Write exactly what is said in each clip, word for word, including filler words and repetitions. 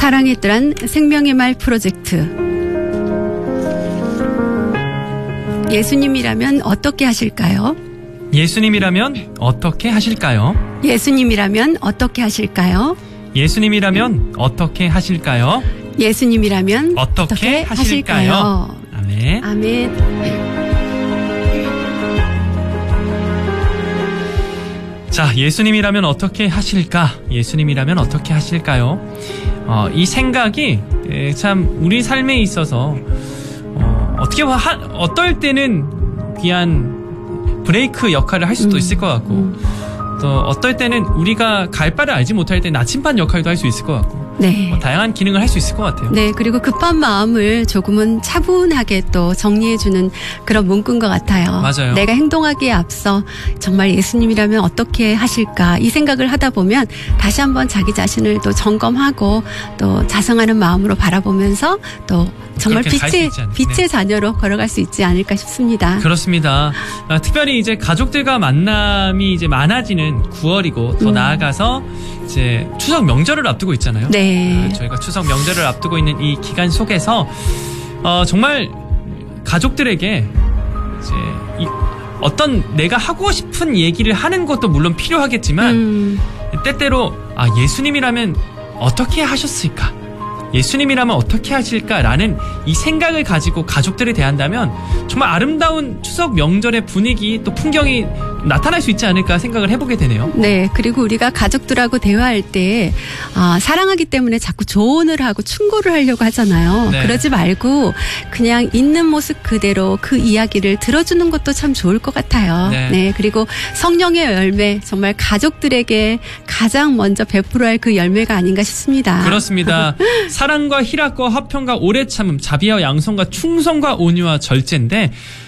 사랑의 뜰한 생명의 말 프로젝트. 예수님이라면 어떻게 하실까요? 예수님이라면 어떻게 하실까요? 예수님이라면 어떻게 하실까요? 예수님이라면 어떻게 하실까요? 예수님이라면 어떻게, 어떻게 하실까요? 하실까요? 아멘. 아멘. 자, 예수님이라면 어떻게 하실까? 예수님이라면 어떻게 하실까요? 어, 이 생각이 에, 참 우리 삶에 있어서 어, 어떻게 하, 어떨 때는 귀한 브레이크 역할을 할 수도 음, 있을 것 같고 음. 또 어떨 때는 우리가 갈 바를 알지 못할 때 나침반 역할도 할 수 있을 것 같고 네. 뭐 다양한 기능을 할 수 있을 것 같아요. 네, 그리고 급한 마음을 조금은 차분하게 또 정리해주는 그런 문구인 것 같아요. 맞아요. 내가 행동하기에 앞서 정말 예수님이라면 어떻게 하실까 이 생각을 하다 보면 다시 한번 자기 자신을 또 점검하고 또 자성하는 마음으로 바라보면서 또 정말 빛의, 빛의 네. 자녀로 걸어갈 수 있지 않을까 싶습니다. 그렇습니다. 아, 특별히 이제 가족들과 만남이 이제 많아지는 구월이고 더 음. 나아가서 이제 추석 명절을 앞두고 있잖아요. 네. 아, 저희가 추석 명절을 앞두고 있는 이 기간 속에서 어, 정말 가족들에게 이제 이 어떤 내가 하고 싶은 얘기를 하는 것도 물론 필요하겠지만 음. 때때로 아, 예수님이라면 어떻게 하셨을까? 예수님이라면 어떻게 하실까라는 이 생각을 가지고 가족들을 대한다면 정말 아름다운 추석 명절의 분위기 또 풍경이 나타날 수 있지 않을까 생각을 해보게 되네요. 네. 그리고 우리가 가족들하고 대화할 때 아, 사랑하기 때문에 자꾸 조언을 하고 충고를 하려고 하잖아요. 네. 그러지 말고 그냥 있는 모습 그대로 그 이야기를 들어주는 것도 참 좋을 것 같아요. 네. 네. 그리고 성령의 열매 정말 가족들에게 가장 먼저 베풀어야 할 그 열매가 아닌가 싶습니다. 그렇습니다. 사랑과 희락과 화평과 오래 참음, 자비와 양성과 충성과 온유와 절제인데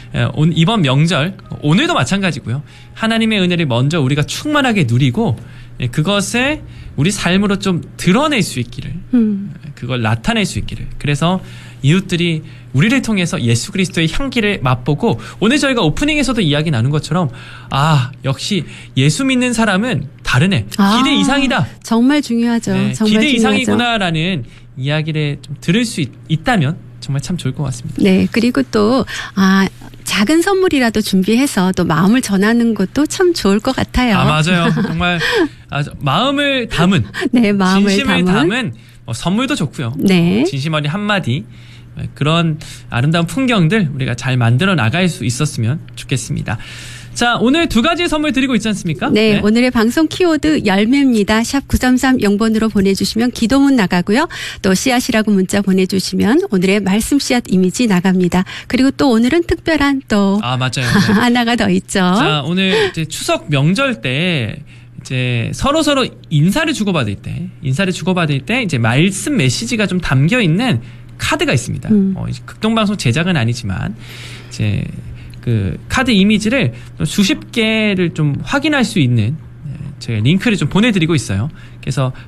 이번 명절 오늘도 마찬가지고요. 하나님의 은혜를 먼저 우리가 충만하게 누리고 그것을 우리 삶으로 좀 드러낼 수 있기를 음. 그걸 나타낼 수 있기를 그래서 이웃들이 우리를 통해서 예수 그리스도의 향기를 맛보고 오늘 저희가 오프닝에서도 이야기 나눈 것처럼 아 역시 예수 믿는 사람은 다르네. 아, 기대 이상이다. 정말 중요하죠. 네, 정말 기대 중요하죠. 이상이구나라는 이야기를 좀 들을 수 있, 있다면 정말 참 좋을 것 같습니다. 네. 그리고 또 아, 작은 선물이라도 준비해서 또 마음을 전하는 것도 참 좋을 것 같아요. 아, 맞아요. 정말 아, 마음을 담은 네, 마음을 진심을 담은, 담은 뭐, 선물도 좋고요. 네. 진심 어린 한마디 그런 아름다운 풍경들 우리가 잘 만들어 나갈 수 있었으면 좋겠습니다. 자, 오늘 두 가지 선물 드리고 있지 않습니까? 네, 네. 오늘의 방송 키워드 열매입니다. 샵 구삼삼영 번으로 보내주시면 기도문 나가고요. 또 씨앗이라고 문자 보내주시면 오늘의 말씀 씨앗 이미지 나갑니다. 그리고 또 오늘은 특별한 또 아, 맞아요. 네. 하나가 더 있죠. 자, 오늘 이제 추석 명절 때 이제 서로 서로 인사를 주고받을 때, 인사를 주고받을 때 이제 말씀 메시지가 좀 담겨 있는 카드가 있습니다. 음. 어, 극동방송 제작은 아니지만 이제 그 카드 이미지를 수십 개를 좀 확인할 수 있는 제가 링크를 좀 보내드리고 있어요. 그래서